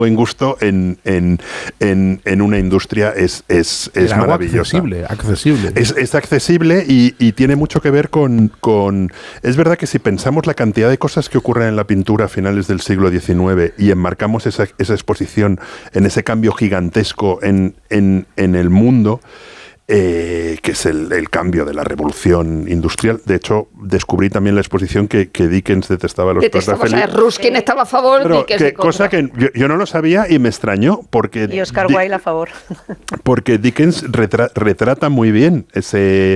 buen gusto en una industria es maravillosa. Accesible. Es accesible y tiene mucho que ver con... Es verdad que si pensamos la cantidad de cosas que ocurren en la pintura a finales del siglo XIX y enmarcamos esa exposición en ese cambio gigantesco en el mundo, que es el cambio de la revolución industrial. De hecho, descubrí también la exposición que Dickens detestaba a los prerrafaelitas. Ruskin estaba a favor, pero cosa que yo no lo sabía y me extrañó, porque y Oscar Wilde a favor. Porque Dickens retrata muy bien ese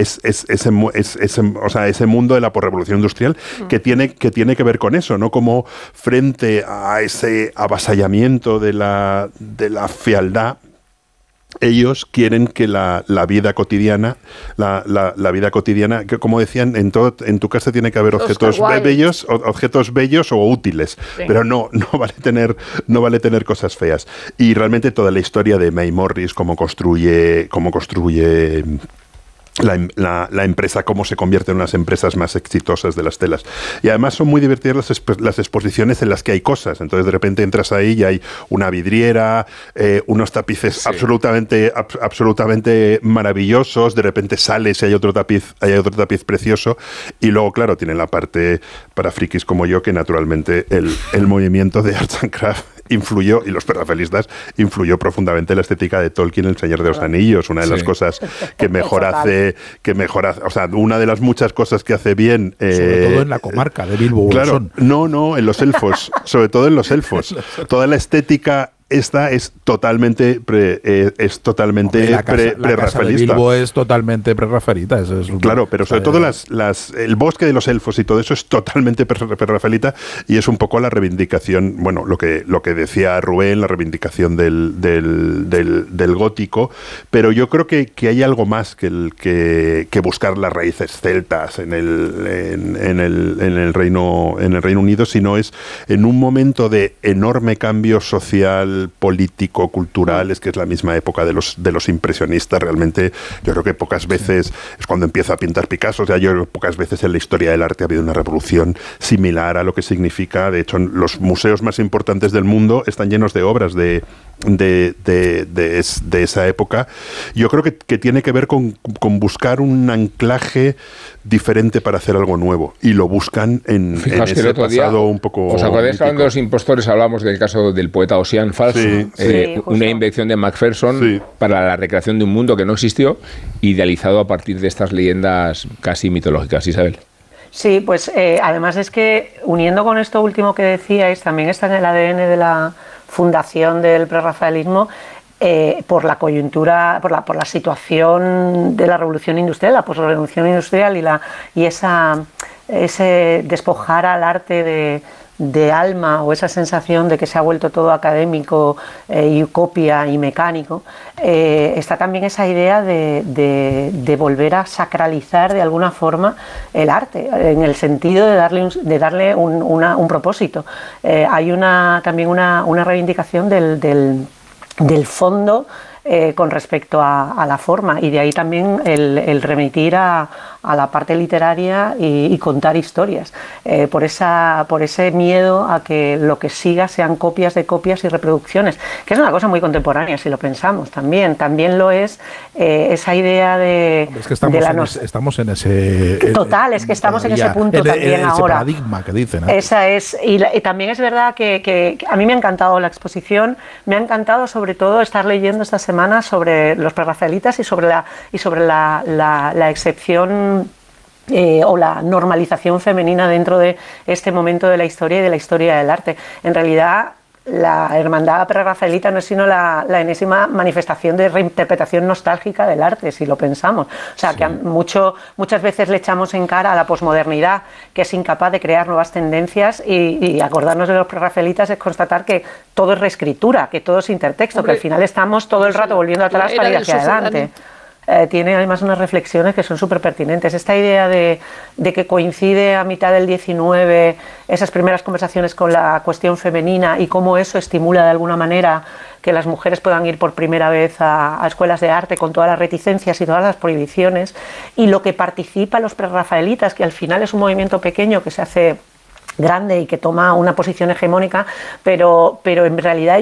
mundo de la posrevolución industrial que tiene que ver con eso, ¿no? Como frente a ese avasallamiento de la fealdad, ellos quieren que la vida cotidiana, la vida cotidiana, que como decían, en tu casa tiene que haber objetos bellos o útiles, sí. Pero no vale tener cosas feas. Y realmente toda la historia de May Morris, cómo construye la empresa, cómo se convierte en una de las empresas más exitosas de las telas. Y además son muy divertidas las exposiciones en las que hay cosas. Entonces de repente entras ahí y hay una vidriera, unos tapices sí. absolutamente maravillosos. De repente sales y hay otro tapiz precioso. Y luego, claro, tienen la parte para frikis como yo, que naturalmente el movimiento de Arts and Crafts influyó, y los prerrafaelistas influyó profundamente la estética de Tolkien, El Señor de los Anillos. Una de las cosas que mejor hace, o sea, una de las muchas cosas que hace bien, sobre todo en la comarca de Bilbo. Claro, no, en los elfos, sobre todo en los elfos. Toda la estética esta es totalmente prerrafaelista. Bilbo es totalmente prerrafaelita. Claro, pero sobre todo el bosque de los elfos y todo eso es totalmente prerrafaelita, y es un poco la reivindicación, bueno, lo que decía Rubén, la reivindicación del gótico, pero yo creo que hay algo más que buscar las raíces celtas en el Reino Unido, sino es en un momento de enorme cambio social, político, cultural, es que es la misma época de los impresionistas. Realmente yo creo que pocas veces es cuando empieza a pintar Picasso. O sea, yo creo que pocas veces en la historia del arte ha habido una revolución similar a lo que significa. De hecho, los museos más importantes del mundo están llenos de obras de esa época. Yo creo que tiene que ver con buscar un anclaje diferente para hacer algo nuevo, y lo buscan en ese pasado un poco. ¿Os acordáis que hablando de los impostores hablamos del caso del poeta Ossian Falso? Sí, una invención de Macpherson para la recreación de un mundo que no existió, idealizado a partir de estas leyendas casi mitológicas. Isabel. Sí, pues además es que, uniendo con esto último que decíais, también está en el ADN de la fundación del prerrafaelismo, por la coyuntura, por la situación de la revolución industrial, la posrevolución industrial y ese despojar al arte de alma, o esa sensación de que se ha vuelto todo académico y copia y mecánico. Está también esa idea de volver a sacralizar de alguna forma el arte, en el sentido de darle un propósito. Hay también una reivindicación del fondo con respecto a la forma, y de ahí también el remitir a la parte literaria y contar historias, por ese miedo a que lo que siga sean copias de copias y reproducciones, que es una cosa muy contemporánea si lo pensamos. También lo es esa idea de... Es que estamos en ese... Total, es que estamos en ese punto también ese ahora. Paradigma que dicen. Esa es, y también es verdad que a mí me ha encantado la exposición, me ha encantado sobre todo estar leyendo esta semana sobre los prerrafaelitas y sobre la excepción o la normalización femenina dentro de este momento de la historia y de la historia del arte. En realidad, la hermandad prerrafaelita no es sino la enésima manifestación de reinterpretación nostálgica del arte, si lo pensamos. O sea, que muchas veces le echamos en cara a la posmodernidad, que es incapaz de crear nuevas tendencias, y acordarnos de los prerrafaelitas es constatar que todo es reescritura, que todo es intertexto, que al final estamos todo el rato volviendo atrás para ir hacia adelante. Tiene además unas reflexiones que son súper pertinentes. Esta idea de que coincide a mitad del 19 esas primeras conversaciones con la cuestión femenina, y cómo eso estimula de alguna manera que las mujeres puedan ir por primera vez a escuelas de arte con todas las reticencias y todas las prohibiciones, y lo que participan los prerrafaelitas, que al final es un movimiento pequeño que se hace grande y que toma una posición hegemónica, pero en realidad